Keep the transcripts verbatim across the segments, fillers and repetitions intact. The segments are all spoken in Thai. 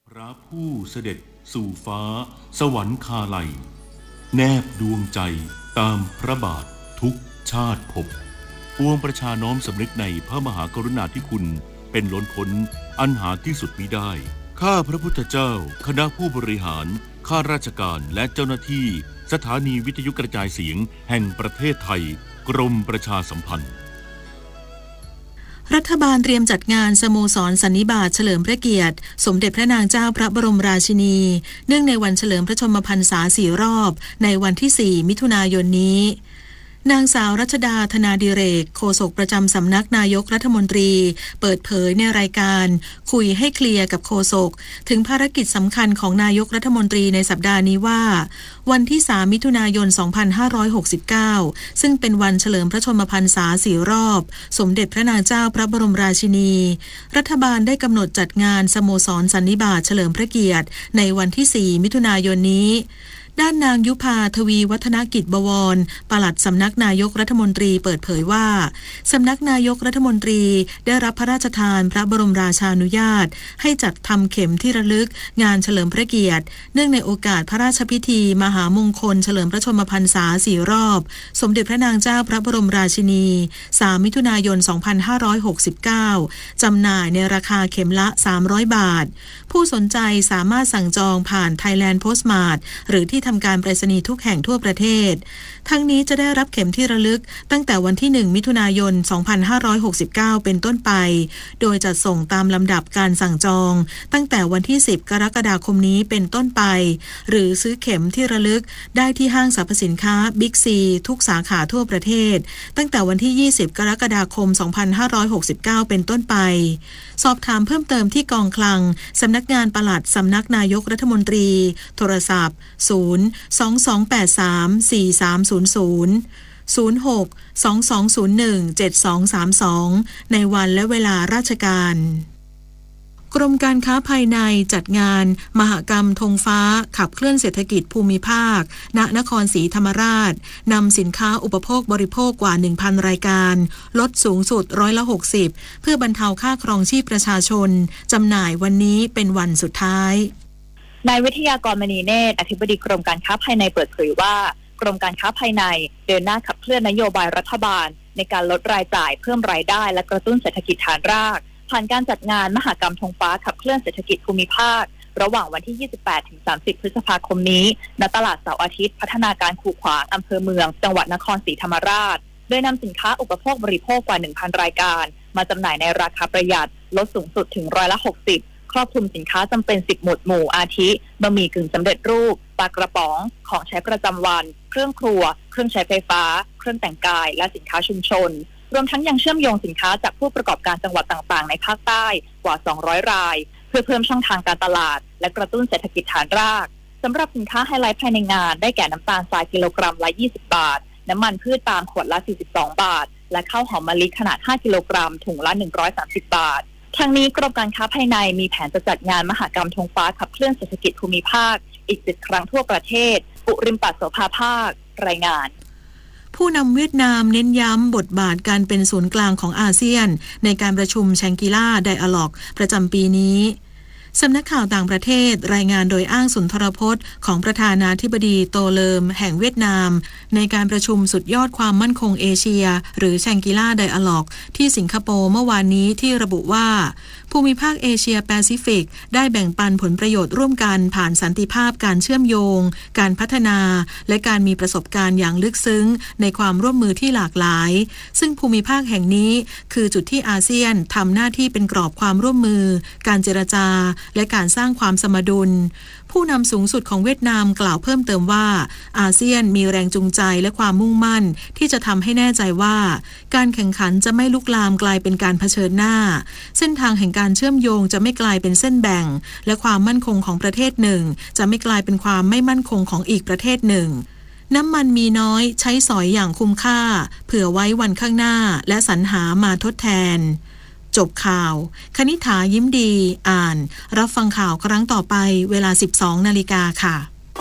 พระผู้เสด็จสู่ฟ้าสวรรคาลัยแนบดวงใจตามพระบาททุกชาติภพปวงประชาน้อมสำนึกในพระมหากรุณาธิคุณเป็นล้นพ้นอันหาที่สุดมิได้ข้าพระพุทธเจ้าคณะผู้บริหารข้าราชการและเจ้าหน้าที่สถานีวิทยุกระจายเสียงแห่งประเทศไทยกรมประชาสัมพันธ์รัฐบาลเตรียมจัดงานสโมสรสันนิบาตเฉลิมพระเกียรติสมเด็จพระนางเจ้าพระบรมราชินีเนื่องในวันเฉลิมพระชนมพรรษาสี่รอบในวันที่สี่มิถุนายนนี้นางสาวรัชดาธนาดิเรกโฆษกประจำสำนักนายกรัฐมนตรีเปิดเผยในรายการคุยให้เคลียร์กับโฆษกถึงภารกิจสำคัญของนายกรัฐมนตรีในสัปดาห์นี้ว่าวันที่สามมิถุนายนสองพันห้าร้อยหกสิบเก้าซึ่งเป็นวันเฉลิมพระชนมพรรษาสี่รอบสมเด็จพระนางเจ้าพระบรมราชินีรัฐบาลได้กำหนดจัดงานสโมสรสันนิบาตเฉลิมพระเกียรติในวันที่สี่มิถุนายนนี้ด้านนางยุพาทวีวัฒนกิจบวรปลัดสำนักนายกรัฐมนตรีเปิดเผยว่าสำนักนายกรัฐมนตรีได้รับพระราชทานพระบรมราชานุญาตให้จัดทำเข็มที่ระลึกงานเฉลิมพระเกียรติเนื่องในโอกาสพระราชพิธีมหามงคลเฉลิมพระชนมพรรษาสี่รอบสมเด็จพระนางเจ้าพระบรมราชินีสามมิถุนายนสองพันห้าร้อยหกสิบเก้าจำหน่ายในราคาเข็มละสามร้อยบาทผู้สนใจสามารถสั่งจองผ่าน Thailand Postmart หรือที่ทำการไปรษณีย์ทุกแห่งทั่วประเทศทั้งนี้จะได้รับเข็มที่ระลึกตั้งแต่วันที่หนึ่งมิถุนายนสองพันห้าร้อยหกสิบเก้าเป็นต้นไปโดยจัดส่งตามลำดับการสั่งจองตั้งแต่วันที่สิบกรกฎาคมนี้เป็นต้นไปหรือซื้อเข็มที่ระลึกได้ที่ห้างสรรพสินค้าบิ๊กซีทุกสาขาทั่วประเทศตั้งแต่วันที่ยี่สิบกรกฎาคมสองพันห้าร้อยหกสิบเก้าเป็นต้นไปสอบถามเพิ่มเติมที่กองคลังสำนักงานปลัดสำนักนายกรัฐมนตรีโทรศัพท์ศูนย์ สอง สอง แปด สาม สี่ สาม ศูนย์ ศูนย์ ศูนย์ หก สอง สอง ศูนย์ หนึ่ง เจ็ด สอง สาม สองในวันและเวลาราชการกรมการค้าภายในจัดงานมหกรรมธงฟ้าขับเคลื่อนเศรษฐกิจภูมิภาคณนครศรีธรรมราชนำสินค้าอุปโภคบริโภคกว่า หนึ่งพัน รายการลดสูงสุดร้อยละหกสิบเพื่อบรรเทาค่าครองชีพประชาชนจำหน่ายวันนี้เป็นวันสุดท้ายนายวิทยากรมณีเนตรอธิบดีกรมการค้าภายในเปิดเผยว่ากรมการค้าภายในเดินหน้าขับเคลื่อนนโยบายรัฐบาลในการลดรายจ่ายเพิ่มรายได้และกระตุ้นเศรษฐกิจฐานรากผ่านการจัดงานมหกรรมธงฟ้าขับเคลื่อนเศรษฐกิจภูมิภาคระหว่างวันที่ ยี่สิบแปดถึงสามสิบ พฤษภาคมนี้ณตลาดเสาร์อาทิตย์พัฒนาการคูขวางอำเภอเมืองจังหวัดนครศรีธรรมราชโดยนำสินค้าอุปโภคบริโภคกว่า หนึ่งพัน รายการมาจำหน่ายในราคาประหยัดลดสูงสุดถึงร้อยละหกสิบครอบคลุมสินค้าจำเป็นสิบหมวดหมู่อาทิบะหมี่กึ่งสำเร็จรูปปลากระป๋องของใช้ประจำวันเครื่องครัวเครื่องใช้ไฟฟ้าเครื่องแต่งกายและสินค้าชุมชนรวมทั้งยังเชื่อมโยงสินค้าจากผู้ประกอบการจังหวัดต่างๆในภาคใต้กว่าสองร้อยรายเพื่อเพิ่มช่องทางการตลาดและกระตุ้นเศรษฐกิจฐานรากสำหรับสินค้าไฮไลท์ภายในงานได้แก่น้ำตาลทรายกิโลกรัมละยี่สิบบาทน้ำมันพืชปาล์มขวดละสี่สิบสองบาทและข้าวหอมมะลิขนาดห้ากิโลกรัมถุงละหนึ่งร้อยสามสิบบาททางนี้กรมการค้าภายในมีแผนจะจัดงานมหกรรมธงฟ้าขับเคลื่อนเศรษฐกิจภูมิภาคอีกสิบครั้งทั่วประเทศปุริมปัสโสภาภาครายงานผู้นำเวียดนามเน้นย้ำบทบาทการเป็นศูนย์กลางของอาเซียนในการประชุมแชงกิล่าไดอะล็อกประจำปีนี้สำนักข่าวต่างประเทศรายงานโดยอ้างสุนทรพจน์ของประธานาธิบดีโตเลิมแห่งเวียดนามในการประชุมสุดยอดความมั่นคงเอเชียหรือแชงกิล่าไดอะล็อกที่สิงคโปร์เมื่อวานนี้ที่ระบุว่าภูมิภาคเอเชียแปซิฟิกได้แบ่งปันผลประโยชน์ร่วมกันผ่านสันติภาพการเชื่อมโยงการพัฒนาและการมีประสบการณ์อย่างลึกซึ้งในความร่วมมือที่หลากหลายซึ่งภูมิภาคแห่งนี้คือจุดที่อาเซียนทำหน้าที่เป็นกรอบความร่วมมือการเจรจาและการสร้างความสมดุลผู้นำสูงสุดของเวียดนามกล่าวเพิ่มเติมว่าอาเซียนมีแรงจูงใจและความมุ่งมั่นที่จะทำให้แน่ใจว่าการแข่งขันจะไม่ลุกลามกลายเป็นการเผชิญหน้าเส้นทางแห่งการเชื่อมโยงจะไม่กลายเป็นเส้นแบ่งและความมั่นคงของประเทศหนึ่งจะไม่กลายเป็นความไม่มั่นคงของอีกประเทศหนึ่งน้ำมันมีน้อยใช้สอยอย่างคุ้มค่าเผื่อไว้วันข้างหน้าและสรรหามาทดแทนจบข่าวคณิษฐายิ้มดีอ่านรับฟังข่าวครั้งต่อไปเวลา สิบสองนาฬิกาค่ะ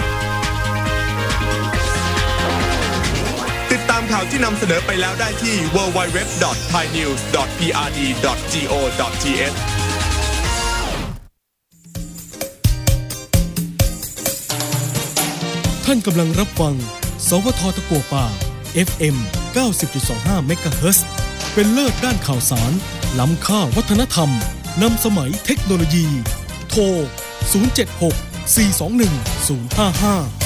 ติดตามข่าวที่นำเสนอไปแล้วได้ที่ ดับเบิลยู ดับเบิลยู ดับเบิลยู ดอท ไทยนิวส์ ดอท พี อาร์ ดี ดอท โก ดอท ที เอชท่านกำลังรับฟังสวทตะกั่วป่า เอฟ เอ็ม เก้าสิบจุดสองห้า เมกะเฮิรตซ์ เป็นเลิศด้านข่าวสารล้ำค่าวัฒนธรรมนำสมัยเทคโนโลยีโทรศูนย์ เจ็ด หก สี่ สอง หนึ่ง ศูนย์ ห้า ห้า